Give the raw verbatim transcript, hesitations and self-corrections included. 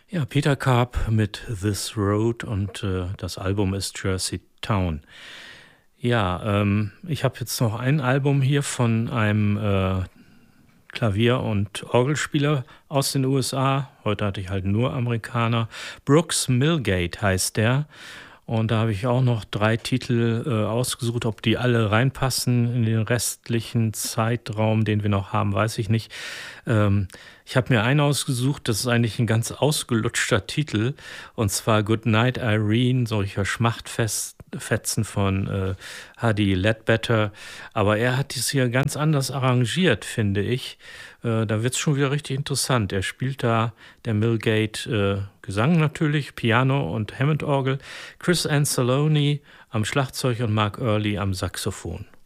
Ja, Peter Carp mit This Road und äh, das Album ist Jersey Town. Ja, ähm, ich habe jetzt noch ein Album hier von einem äh, Klavier- und Orgelspieler aus den U S A. Heute hatte ich halt nur Amerikaner. Brooks Milgate heißt der. Und da habe ich auch noch drei Titel äh, ausgesucht. Ob die alle reinpassen in den restlichen Zeitraum, den wir noch haben, weiß ich nicht. Ähm, ich habe mir einen ausgesucht, das ist eigentlich ein ganz ausgelutschter Titel. Und zwar Goodnight Irene, solcher Schmachtfetzen von äh, Huddy Ledbetter. Aber er hat dies hier ganz anders arrangiert, finde ich. Äh, da wird es schon wieder richtig interessant. Er spielt da, der Milgate, äh, Gesang natürlich, Piano und Hammond-Orgel, Chris Anzalone am Schlagzeug und Mark Early am Saxophon.